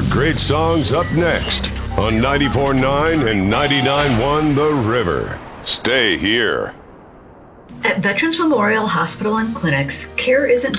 great songs up next on 94.9 and 99.1 The River. Stay here. At Veterans Memorial Hospital and Clinics, care isn't